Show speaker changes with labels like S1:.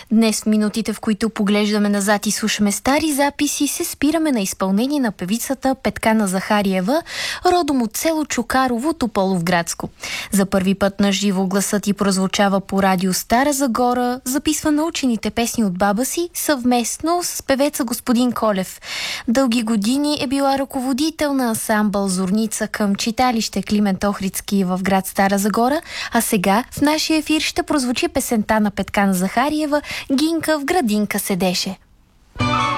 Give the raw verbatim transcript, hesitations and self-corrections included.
S1: Днес в минутите, в които поглеждаме назад и слушаме стари записи, се спираме на изпълнение на певицата Петкана Захариева, родом от село Чукарово, Тополовградско. За първи път на живо гласът й прозвучава по радио Стара Загора, записва научените песни от баба си съвместно с певеца господин Колев. Дълги години е била ръководител на ансамбъл Зорница към читалище Климент Охридски в град Стара Загора, а сега в нашия ефир ще прозвучи песента на Петкана Захариева "Гинка в градинка седеше".